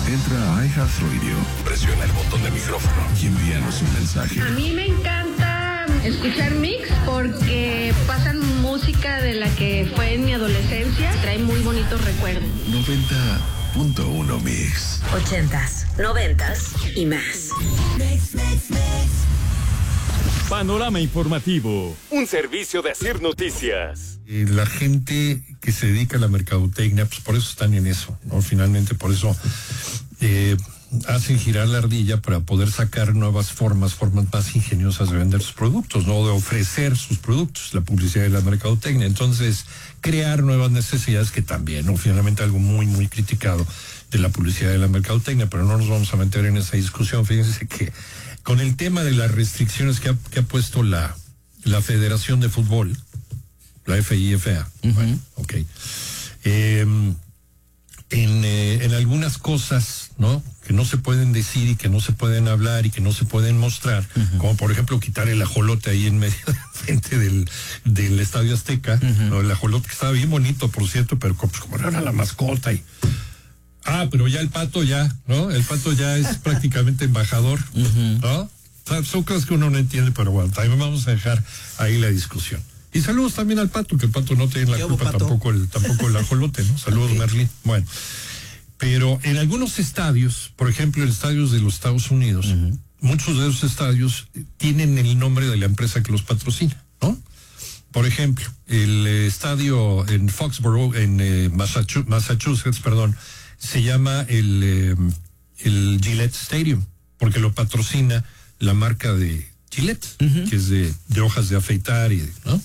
Entra a iHeartRadio, presiona el botón de micrófono y envíanos un mensaje. A mí me encanta escuchar Mix porque pasan música de la que fue en mi adolescencia. Trae muy bonitos recuerdos. 90.1 Mix. 80s, 90s y más. Panorama informativo, un servicio de Asir Noticias. La gente que se dedica a la mercadotecnia, pues por eso están en eso, ¿no? Finalmente por eso hacen girar la ardilla para poder sacar nuevas formas más ingeniosas de vender sus productos, ¿no? De ofrecer sus productos, la publicidad y la mercadotecnia. Entonces, crear nuevas necesidades que también, ¿no? Finalmente algo muy, muy criticado de la publicidad y la mercadotecnia, pero no nos vamos a meter en esa discusión. Fíjense que con el tema de las restricciones que ha puesto la Federación de Fútbol, la FIFA, bueno, ok. En algunas cosas, ¿no? Que no se pueden decir y que no se pueden hablar y que no se pueden mostrar, como por ejemplo quitar el ajolote ahí en medio frente del Estadio Azteca, ¿no? El ajolote que estaba bien bonito, por cierto, pero pues, como era la mascota y... pero ya el pato ya, ¿no? El pato ya es prácticamente embajador, ¿no? O sea, son cosas que uno no entiende, pero bueno, también vamos a dejar ahí la discusión. Y saludos también al pato, que el pato no tiene la culpa, tampoco el ajolote, ¿no? Saludos, okay. Merlín. Bueno, pero en algunos estadios, por ejemplo, en estadios de los Estados Unidos, muchos de esos estadios tienen el nombre de la empresa que los patrocina, ¿no? Por ejemplo, el estadio en Foxborough, en Massachusetts, se llama el Gillette Stadium, porque lo patrocina la marca de Gillette, que es de hojas de afeitar, ¿no?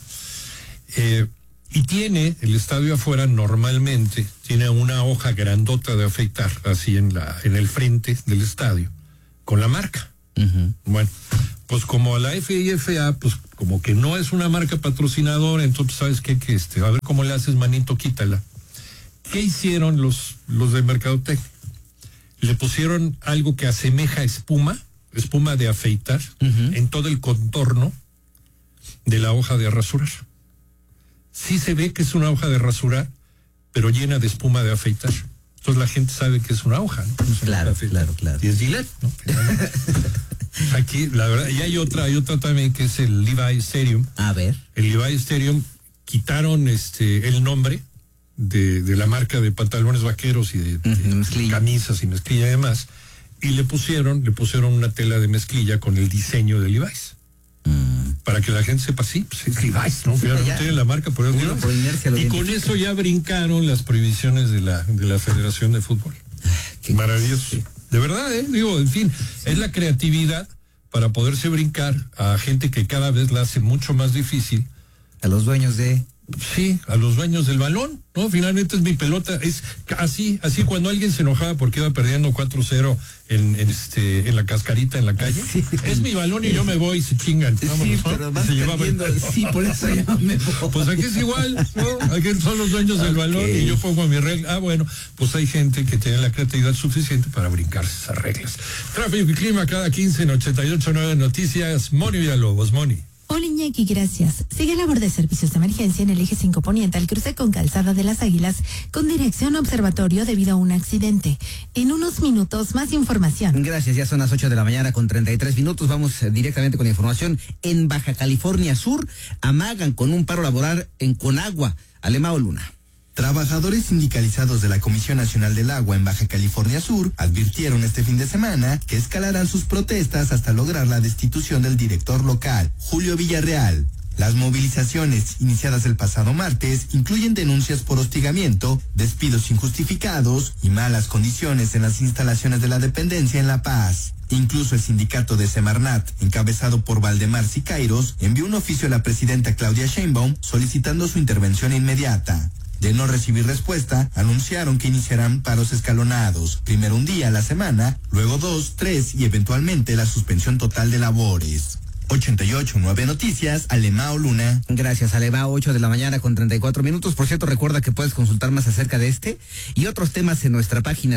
Y tiene el estadio afuera, normalmente tiene una hoja grandota de afeitar, así en el frente del estadio, con la marca. Bueno, pues como a la FIFA, pues como que no es una marca patrocinadora, entonces ¿sabes qué? A ver cómo le haces, manito, quítala. ¿Qué hicieron los de mercadotecnia? Le pusieron algo que asemeja espuma de afeitar, en todo el contorno de la hoja de rasurar. Sí se ve que es una hoja de rasurar, pero llena de espuma de afeitar. Entonces la gente sabe que es una hoja, ¿no? Claro. Y es Gillette, ¿no? Aquí, la verdad, y hay otra también que es el Levi Stadium. A ver. El Levi Stadium quitaron el nombre de la marca de pantalones vaqueros y de camisas y mezclilla y demás, y le pusieron una tela de mezclilla con el diseño de Levi's. Para que la gente sepa, sí, pues es Levi's, ¿no? Pero no tiene la marca, por eso. Y con eso ya brincaron las prohibiciones de la Federación de Fútbol. Maravilloso. Sí. De verdad, digo, en fin, es la creatividad para poderse brincar a gente que cada vez la hace mucho más difícil. A los dueños Sí, a los dueños del balón, ¿no? Finalmente es mi pelota, es así cuando alguien se enojaba porque iba perdiendo 4-0 en la cascarita en la calle, sí. Es mi balón y yo me voy y se chingan. Vámonos, sí, ¿no? Pero vas perdiendo, sí, por eso yo me voy. Pues aquí es igual, ¿no? Aquí son los dueños del balón y yo pongo mi regla. Bueno, pues hay gente que tiene la creatividad suficiente para brincarse esas reglas. Tráfico y clima cada 15 en 88.9 Noticias. Moni Villalobos, Moni. Hola Iñaki, gracias. Sigue labor de servicios de emergencia en el eje 5 Poniente al cruce con Calzada de las Águilas con dirección a Observatorio debido a un accidente. En unos minutos más información. Gracias, ya son las 8 de la mañana con 33 minutos. Vamos directamente con información. En Baja California Sur amagan con un paro laboral en Conagua. Alemao Luna. Trabajadores sindicalizados de la Comisión Nacional del Agua en Baja California Sur advirtieron este fin de semana que escalarán sus protestas hasta lograr la destitución del director local, Julio Villarreal. Las movilizaciones iniciadas el pasado martes incluyen denuncias por hostigamiento, despidos injustificados y malas condiciones en las instalaciones de la dependencia en La Paz. Incluso el sindicato de Semarnat, encabezado por Valdemar Siqueiros, envió un oficio a la presidenta Claudia Sheinbaum solicitando su intervención inmediata. De no recibir respuesta, anunciaron que iniciarán paros escalonados, primero un día a la semana, luego 2, 3 y eventualmente la suspensión total de labores. 88.9 Noticias, Alemao Luna. Gracias, Alemao, 8 de la mañana con 34 minutos. Por cierto, recuerda que puedes consultar más acerca de este y otros temas en nuestra página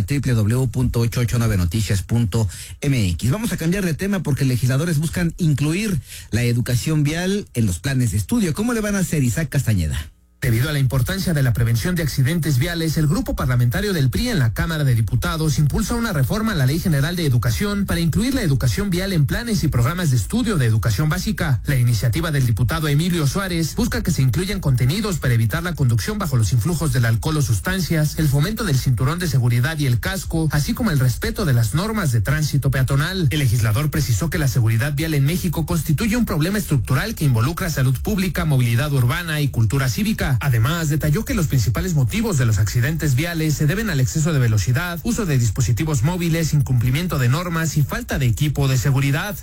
www.889noticias.mx. Vamos a cambiar de tema porque legisladores buscan incluir la educación vial en los planes de estudio. ¿Cómo le van a hacer, Isaac Castañeda? Debido a la importancia de la prevención de accidentes viales, el grupo parlamentario del PRI en la Cámara de Diputados impulsa una reforma a la Ley General de Educación para incluir la educación vial en planes y programas de estudio de educación básica. La iniciativa del diputado Emilio Suárez busca que se incluyan contenidos para evitar la conducción bajo los influjos del alcohol o sustancias, el fomento del cinturón de seguridad y el casco, así como el respeto de las normas de tránsito peatonal. El legislador precisó que la seguridad vial en México constituye un problema estructural que involucra salud pública, movilidad urbana y cultura cívica. Además, detalló que los principales motivos de los accidentes viales se deben al exceso de velocidad, uso de dispositivos móviles, incumplimiento de normas y falta de equipo de seguridad.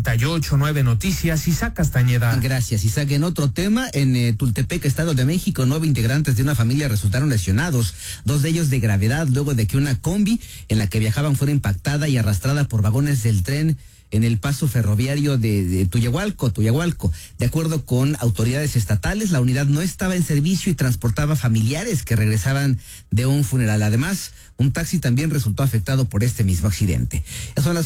88.9 Noticias, Isaac Castañeda. Gracias, Isaac. En otro tema, en Tultepec, Estado de México, 9 integrantes de una familia resultaron lesionados, 2 de ellos de gravedad, luego de que una combi en la que viajaban fuera impactada y arrastrada por vagones del tren en el paso ferroviario de Tuyahualco. De acuerdo con autoridades estatales, la unidad no estaba en servicio y transportaba familiares que regresaban de un funeral. Además, un taxi también resultó afectado por este mismo accidente. Ya son las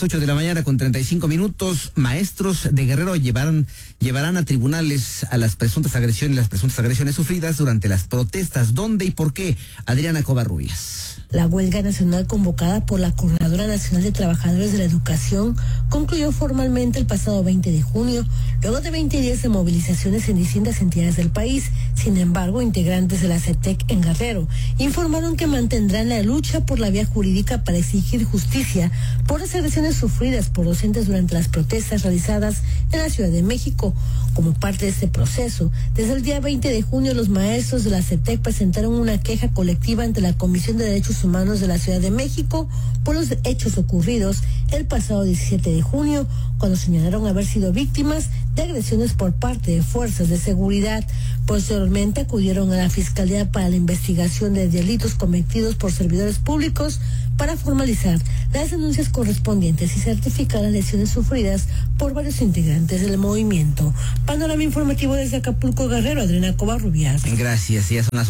8:35 a.m. Maestros de Guerrero llevarán a tribunales a las presuntas agresiones sufridas durante las protestas. ¿Dónde y por qué? Adriana Covarrubias. La huelga nacional convocada por la Coordinadora Nacional de Trabajadores de la Educación concluyó formalmente el pasado 20 de junio, luego de 20 días de movilizaciones en distintas entidades del país. Sin embargo, integrantes de la CETEC en Guerrero informaron que mantendrán la lucha por la vía jurídica para exigir justicia por las agresiones sufridas por docentes durante las protestas realizadas en la Ciudad de México. Como parte de este proceso, desde el día 20 de junio, los maestros de la CETEC presentaron una queja colectiva ante la Comisión de Derechos Humanos de la Ciudad de México por los hechos ocurridos el pasado 17 de junio, cuando señalaron haber sido víctimas de agresiones por parte de fuerzas de seguridad. Posteriormente acudieron a la Fiscalía para la investigación de delitos cometidos por servidores públicos para formalizar las denuncias correspondientes y certificar las lesiones sufridas por varios integrantes del movimiento. Panorama informativo desde Acapulco, Guerrero, Adriana Covarrubias. Gracias, ya son las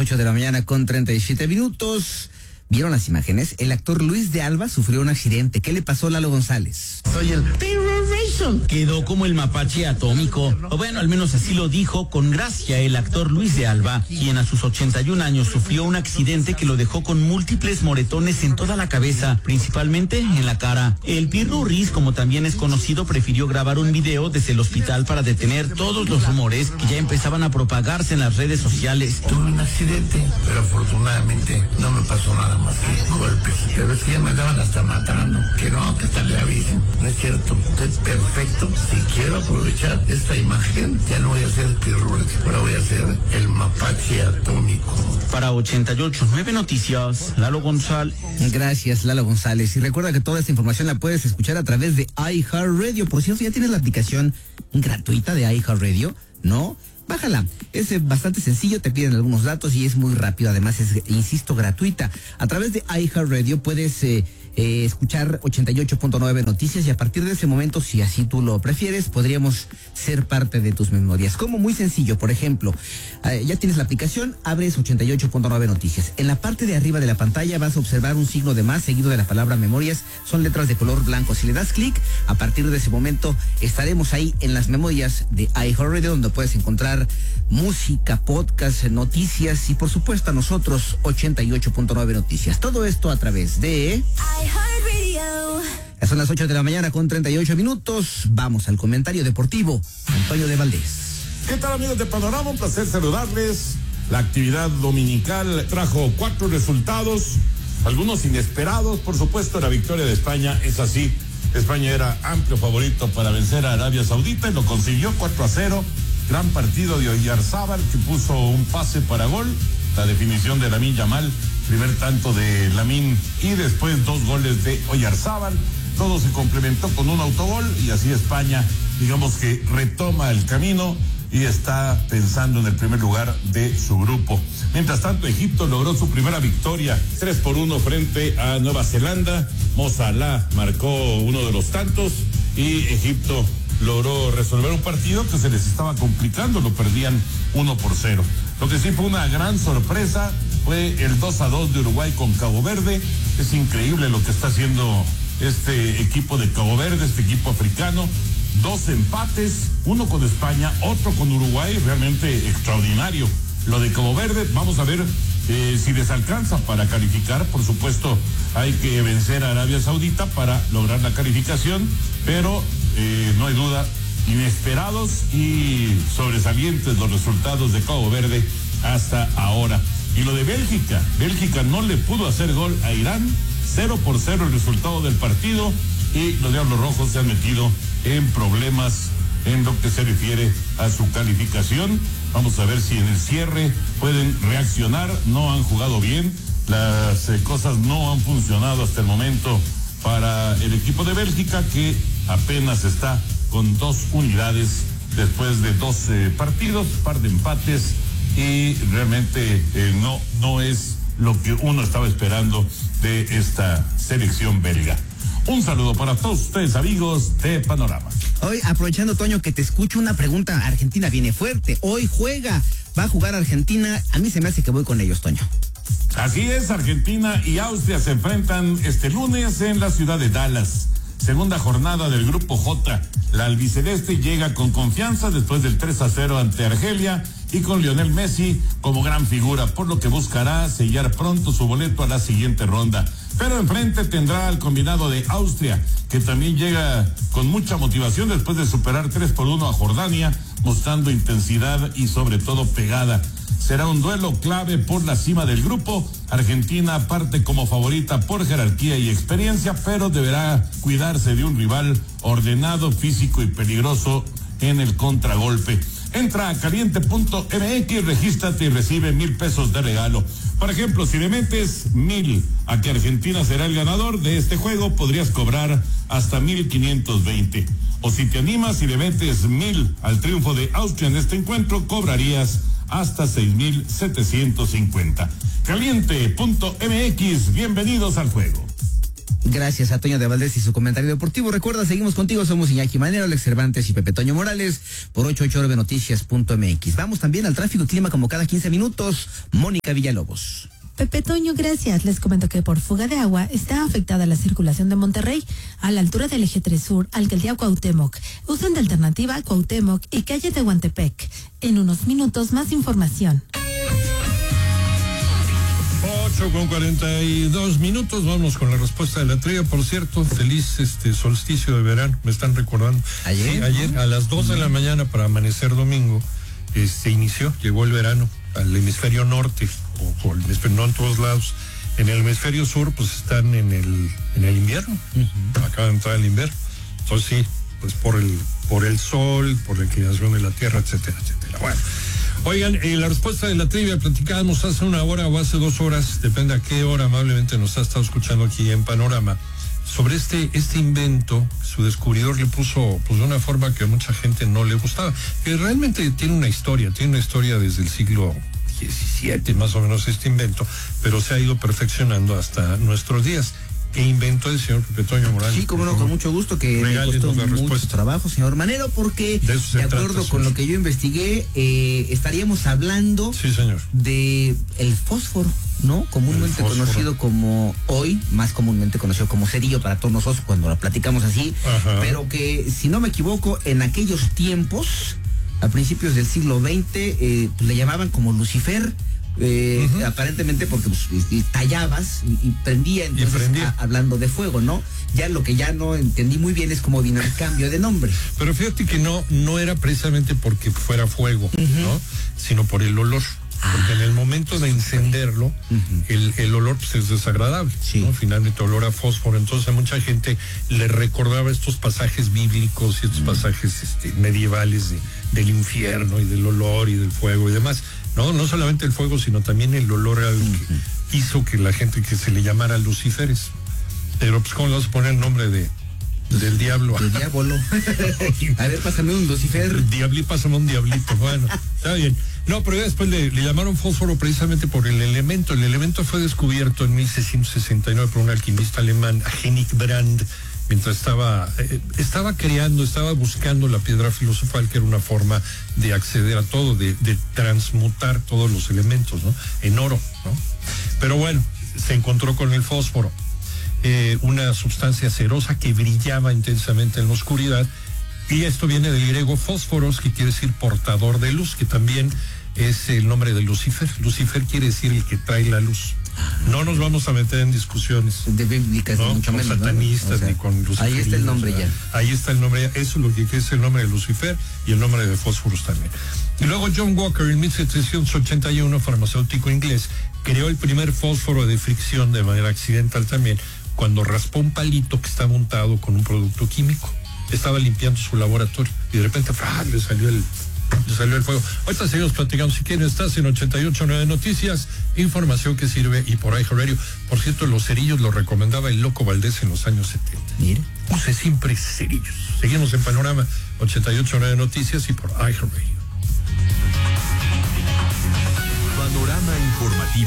8:37 a.m. ¿Vieron las imágenes? El actor Luis de Alba sufrió un accidente. ¿Qué le pasó a Lalo González? Soy el Terroration. Quedó como el mapache atómico. O bueno, al menos así lo dijo con gracia el actor Luis de Alba, quien a sus 81 años sufrió un accidente que lo dejó con múltiples moretones en toda la cabeza, principalmente en la cara. El Pirurris, como también es conocido, prefirió grabar un video desde el hospital para detener todos los rumores que ya empezaban a propagarse en las redes sociales. Tuve un accidente, pero afortunadamente no me pasó nada más que golpes. Pero es que ya me andaban hasta matando. Que no, que tal le avisen. No es cierto, estoy perfecto. Si quiero aprovechar esta imagen, ya no voy a ser el Pirurris, ahora voy a ser el mapache atómico. Para 88.9 Noticias, Lalo González. Gracias, Lalo González. Y recuerda que toda esta información la puedes escuchar a través de iHeartRadio. Por cierto, ya tienes la aplicación gratuita de iHeartRadio, ¿no? Bájala, es bastante sencillo, te piden algunos datos y es muy rápido, además es, insisto, gratuita. A través de iHeartRadio puedes escuchar 88.9 Noticias y a partir de ese momento, si así tú lo prefieres, podríamos ser parte de tus memorias. Como muy sencillo, por ejemplo, ya tienes la aplicación, abres 88.9 Noticias. En la parte de arriba de la pantalla vas a observar un signo de más seguido de la palabra memorias, son letras de color blanco. Si le das clic, a partir de ese momento estaremos ahí en las memorias de iHeartRadio, donde puedes encontrar música, podcast, noticias y por supuesto a nosotros 88.9 Noticias. Todo esto a través de Ya son las 8:38 a.m. Vamos al comentario deportivo. Antonio de Valdés. ¿Qué tal, amigos de Panorama? Un placer saludarles. La actividad dominical trajo 4 resultados, algunos inesperados, por supuesto. La victoria de España es así. España era amplio favorito para vencer a Arabia Saudita y lo consiguió 4-0. Gran partido de Oyarzábal, que puso un pase para gol. La definición de Lamine Yamal, primer tanto de Lamine y después 2 goles de Oyarzábal. Todo se complementó con un autogol y así España, digamos que retoma el camino y está pensando en el primer lugar de su grupo. Mientras tanto, Egipto logró su primera victoria, 3-1 frente a Nueva Zelanda. Mo Salah marcó uno de los tantos y Egipto logró resolver un partido que se les estaba complicando, lo perdían 1-0. Lo que sí fue una gran sorpresa fue el 2-2 de Uruguay con Cabo Verde. Es increíble lo que está haciendo este equipo de Cabo Verde, este equipo africano. 2 empates, uno con España, otro con Uruguay, realmente extraordinario lo de Cabo Verde. Vamos a ver si les alcanza para calificar. Por supuesto, hay que vencer a Arabia Saudita para lograr la calificación, pero no hay duda, inesperados y sobresalientes los resultados de Cabo Verde hasta ahora. Y lo de Bélgica no le pudo hacer gol a Irán, 0-0 el resultado del partido, y los Diablos Rojos se han metido en problemas en lo que se refiere a su calificación. Vamos a ver si en el cierre pueden reaccionar. No han jugado bien, las cosas no han funcionado hasta el momento para el equipo de Bélgica, que apenas está con 2 unidades después de 2 partidos, par de empates, y realmente no es lo que uno estaba esperando de esta selección belga. Un saludo para todos ustedes, amigos de Panorama. Hoy, aprovechando, Toño, que te escucho, una pregunta. Argentina viene fuerte, hoy va a jugar Argentina. A mí se me hace que voy con ellos, Toño. Así es, Argentina y Austria se enfrentan este lunes en la ciudad de Dallas. Segunda jornada del Grupo J. La albiceleste llega con confianza después del 3-0 ante Argelia y con Lionel Messi como gran figura, por lo que buscará sellar pronto su boleto a la siguiente ronda. Pero enfrente tendrá al combinado de Austria, que también llega con mucha motivación después de superar 3-1 a Jordania, mostrando intensidad y sobre todo pegada. Será un duelo clave por la cima del grupo. Argentina parte como favorita por jerarquía y experiencia, pero deberá cuidarse de un rival ordenado, físico y peligroso en el contragolpe. Entra a caliente.mx, regístrate y recibe $1,000 de regalo. Por ejemplo, si le metes 1,000 a que Argentina será el ganador de este juego, podrías cobrar hasta 1,520. O si te animas y le metes 1,000 al triunfo de Austria en este encuentro, cobrarías hasta 6,750. Caliente.mx, bienvenidos al juego. Gracias a Toño de Valdés y su comentario deportivo. Recuerda, seguimos contigo, somos Iñaki Manero, Alex Cervantes y Pepe Toño Morales por 889noticias.mx. Vamos también al tráfico y clima como cada 15 minutos. Mónica Villalobos. Pepe Toño, gracias. Les comento que por fuga de agua está afectada la circulación de Monterrey a la altura del Eje 3 Sur, Alcaldía Cuauhtémoc. Usan de alternativa Cuauhtémoc y calle Tehuantepec. En unos minutos más información. 8:42. Vamos con la respuesta de la trivia. Por cierto, feliz solsticio de verano. Me están recordando. Ayer. Sí, ayer a las 2 de la mañana para amanecer domingo llegó el verano al hemisferio norte, o el hemisferio, no en todos lados. En el hemisferio sur, pues están en el invierno. Acaba de entrar el invierno. Entonces sí, pues por el sol, por la inclinación de la tierra, etcétera, etcétera. Bueno. Oigan, la respuesta de la trivia platicábamos hace 1 hora o hace 2 horas, depende a qué hora amablemente nos ha estado escuchando aquí en Panorama, sobre este invento. Su descubridor le puso pues de una forma que a mucha gente no le gustaba, que realmente tiene una historia desde el siglo XVII más o menos este invento, pero se ha ido perfeccionando hasta nuestros días. ¿Qué inventó el señor Pepe Toño Morales? Sí, como no, con mucho gusto, que me costó mucho trabajo, señor Manero, porque de acuerdo con lo que yo investigué, estaríamos hablando, sí, señor, de el fósforo, ¿no? Comúnmente conocido como, hoy, más comúnmente conocido como cerillo para todos nosotros cuando lo platicamos así. Ajá. Pero que, si no me equivoco, en aquellos tiempos, a principios del siglo XX, le llamaban como Lucifer. Aparentemente porque tallabas y prendía, entonces, hablando de fuego, ¿no? Ya lo que ya no entendí muy bien es cómo vino el cambio de nombre. Pero fíjate que no era precisamente porque fuera fuego, ¿no? Sino por el olor. Porque en el momento de encenderlo, el olor pues es desagradable, sí, ¿no? Finalmente olor a fósforo. Entonces a mucha gente le recordaba estos pasajes bíblicos y estos pasajes medievales del infierno y del olor y del fuego y demás. No solamente el fuego, sino también el olor al que hizo que la gente que se le llamara Lucíferes. Pero pues ¿cómo le vas a poner el nombre del diablo? El diablo. A ver, pásame un Lucifer. Pásame un diablito. Bueno, está bien. No, pero después le llamaron fósforo precisamente por el elemento. El elemento fue descubierto en 1669 por un alquimista alemán, Henrik Brand, mientras estaba buscando la piedra filosofal, que era una forma de acceder a todo, de transmutar todos los elementos, ¿no? En oro, ¿no? Pero bueno, se encontró con el fósforo, una sustancia cerosa que brillaba intensamente en la oscuridad, y esto viene del griego fósforos, que quiere decir portador de luz, que también es el nombre de Lucifer. Lucifer quiere decir el que trae la luz. No nos vamos a meter en discusiones de bíblicas, ¿no? mucho con menos, satanistas, ¿no? O sea, ni con Lucifer. ahí está el nombre ya. Ahí está el nombre, eso es lo que es el nombre de Lucifer y el nombre de fósforos también. Y luego John Walker en 1781, farmacéutico inglés, creó el primer fósforo de fricción de manera accidental también, cuando raspó un palito que estaba untado con un producto químico. Estaba limpiando su laboratorio y de repente le salió el fuego. Ahorita seguimos platicando. Si quieren, estás en 88.9 Noticias, información que sirve y por iHeartRadio. Por cierto, los cerillos los recomendaba el Loco Valdés en los años 70. Mire. Use siempre cerillos. Seguimos en Panorama 88.9 Noticias y por iHeartRadio. Panorama informativo.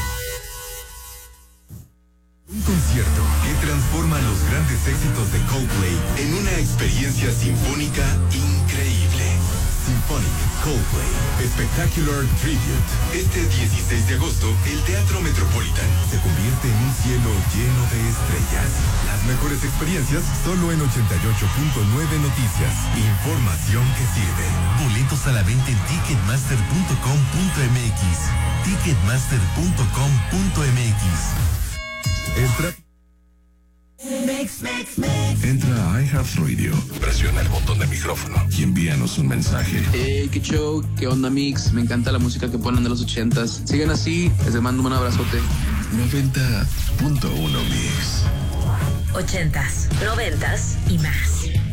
Un concierto que transforma los grandes éxitos de Coldplay en una experiencia sinfónica increíble. Symphonic Coldplay Spectacular Tribute. Este 16 de agosto, el Teatro Metropolitan se convierte en un cielo lleno de estrellas. Las mejores experiencias solo en 88.9 Noticias. Información que sirve. Boletos a la venta en ticketmaster.com.mx. Ticketmaster.com.mx. Entra a iHeartRadio, presiona el botón de micrófono y envíanos un mensaje. Hey, qué show, qué onda, Mix. Me encanta la música que ponen de los 80s. Sigan así, les mando un abrazote. 90.1 Mix. 80s, 90s y más.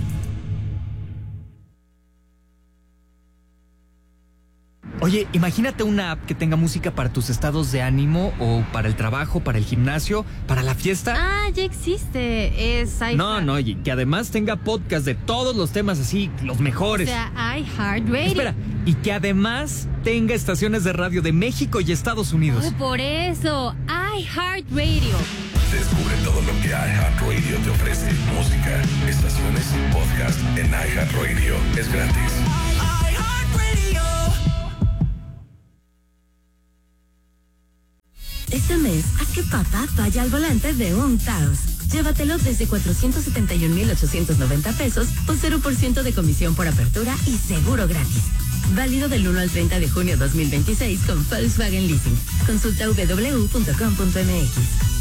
Oye, imagínate una app que tenga música para tus estados de ánimo o para el trabajo, para el gimnasio, para la fiesta. Ah, ya existe. Es iHeart. No, y que además tenga podcast de todos los temas así, los mejores. O sea, iHeartRadio. Espera, y que además tenga estaciones de radio de México y Estados Unidos. Oh, por eso, iHeartRadio. Descubre todo lo que iHeartRadio te ofrece. Música, estaciones, podcast en iHeartRadio. Es gratis. Este mes, haz que papá vaya al volante de un Taos. Llévatelo desde 471,890 pesos o 0% de comisión por apertura y seguro gratis. Válido del 1 al 30 de junio 2026 con Volkswagen Leasing. Consulta www.com.mx.